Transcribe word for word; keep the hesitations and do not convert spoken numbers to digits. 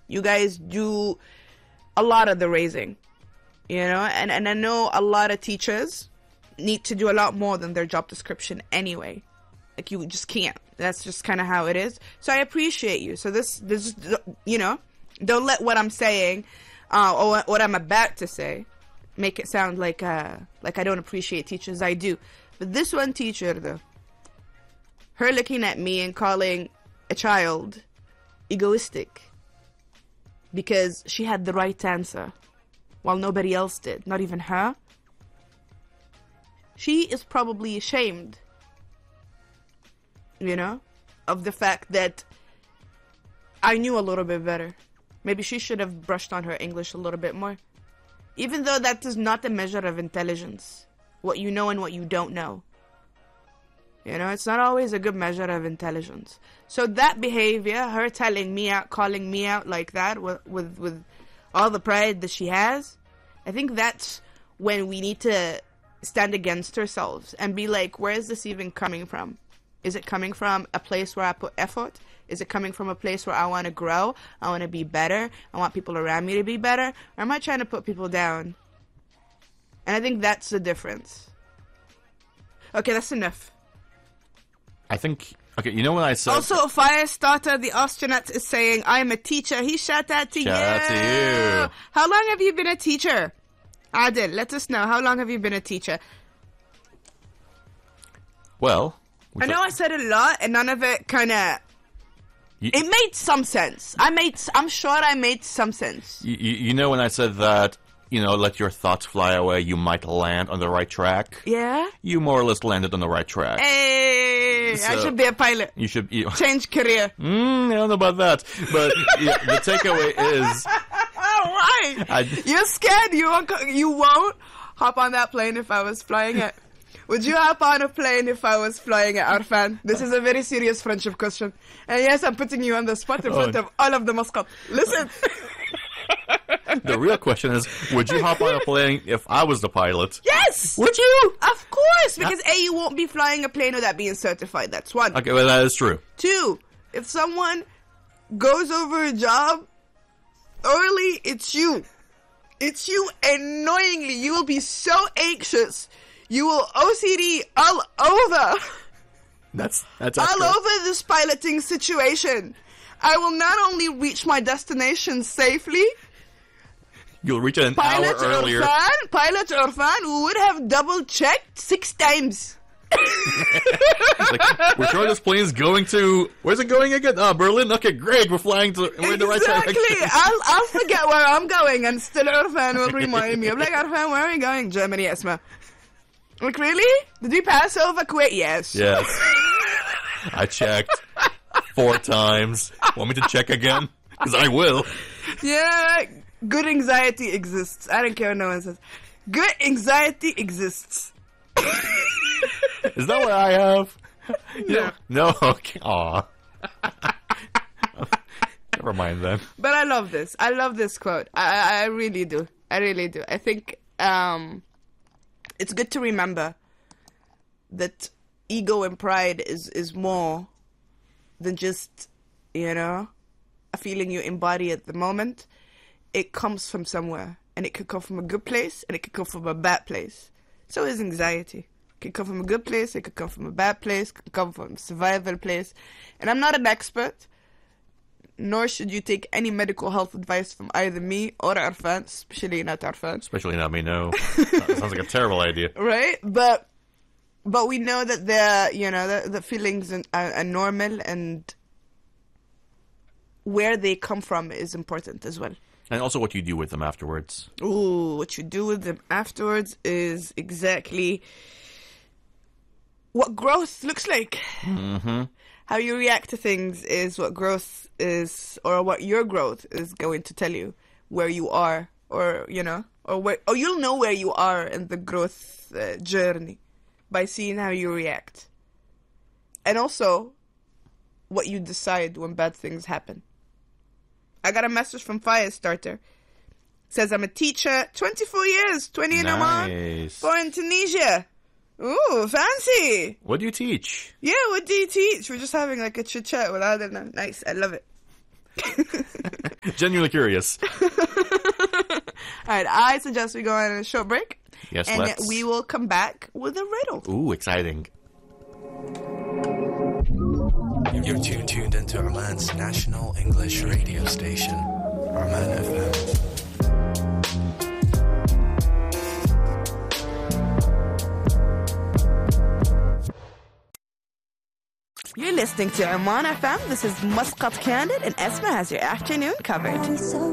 You guys do a lot of the raising, you know? And, and I know a lot of teachers need to do a lot more than their job description anyway. Like, you just can't. That's just kind of how it is. So I appreciate you. So this, this, you know, don't let what I'm saying, uh, or what I'm about to say, make it sound like, uh, like I don't appreciate teachers. I do. But this one teacher, though, her looking at me and calling a child egoistic because she had the right answer while nobody else did, not even her. She is probably ashamed, you know, of the fact that I knew a little bit better. Maybe she should have brushed on her English a little bit more. Even though that is not a measure of intelligence, what you know and what you don't know. You know, it's not always a good measure of intelligence. So that behavior, her telling me out, calling me out like that with, with, with all the pride that she has, I think that's when we need to stand against ourselves and be like, where is this even coming from? Is it coming from a place where I put effort? Is it coming from a place where I want to grow? I want to be better? I want people around me to be better? Or am I trying to put people down? And I think that's the difference. Okay, that's enough. I think, okay, you know when I said... Also, Firestarter, the astronaut, is saying, I'm a teacher. He shout out to Shout you. out to you. How long have you been a teacher? Adil, let us know. How long have you been a teacher? Well... I know I said a lot, and none of it kind of... You, it made some sense. I made... I'm sure I made some sense. You, you know when I said that, you know, let your thoughts fly away, you might land on the right track? Yeah? You more or less landed on the right track. Hey, So, I should be a pilot. You should... You, Change career. Mm, I don't know about that. But yeah, the takeaway is... Why? I, You're scared. You won't, you won't hop on that plane if I was flying it. Would you hop on a plane if I was flying it, Arfan? This is a very serious friendship question. And yes, I'm putting you on the spot in front Oh. of all of the Muscat. Listen. the real question is, would you hop on a plane if I was the pilot? Yes! Would you? Of course, because A, you won't be flying a plane without being certified. That's one. Okay, well, that is true. Two, if someone goes over a job early, it's you. It's you annoyingly. You will be so anxious. You will O C D all over. That's that's all accurate. over this piloting situation. I will not only reach my destination safely. You'll reach it an Pilot hour earlier. Irfan, Pilot Irfan would have double checked six times. Like, we're sure this plane's going to... Where's it going again? Oh, Berlin? Okay, great. We're flying to... We're in the right Exactly. direction. I'll, I'll forget where I'm going and still Irfan will remind me. I'm like, Irfan, where are we going? Germany, Esma. Like, really? Did we pass over Kuwait? Yes. Yes. I checked four times. Want me to check again? Because I will. Yeah, good anxiety exists. I don't care what no one says. Good anxiety exists. Is that what I have? No. No? Okay. Aw. Never mind then. But I love this. I love this quote. I, I, I really do. I really do. I think um, it's good to remember that ego and pride is, is more than just, you know, a feeling you embody at the moment. It comes from somewhere. And it could come from a good place, and it could come from a bad place. So is anxiety. It could come from a good place, it could come from a bad place, it could come from a survival place. And I'm not an expert, nor should you take any medical health advice from either me or Arfan, especially not Arfan. Especially not me, no. That sounds like a terrible idea. Right? But but we know that the you know the, the feelings are, are normal, and where they come from is important as well. And also what you do with them afterwards. Ooh, what you do with them afterwards is exactly what growth looks like. Mm-hmm. How you react to things is what growth is, or what your growth is going to tell you where you are, or, you know, or where, or you'll know where you are in the growth uh, journey by seeing how you react. And also what you decide when bad things happen. I got a message from Firestarter. It says, I'm a teacher, twenty-four years, twenty in Oman, Nice. four in Tunisia. Ooh, fancy. What do you teach? Yeah, what do you teach? We're just having like a chit chat with I don't know. Nice, I love it. genuinely curious. All right, I suggest we go on a short break. Yes, and let's. we will come back with a riddle. Ooh, exciting. You're tuned, tuned into Oman's national English radio station, Oman F M. You're listening to Oman F M. This is Muscat Candid, and Esma has your afternoon covered.